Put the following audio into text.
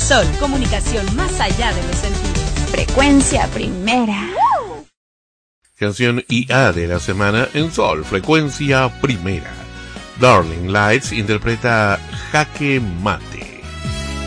Sol, comunicación más allá de los sentidos. Frecuencia Primera. Canción IA de la semana en Sol, Frecuencia Primera. Darling Lights interpreta Jaque Mate.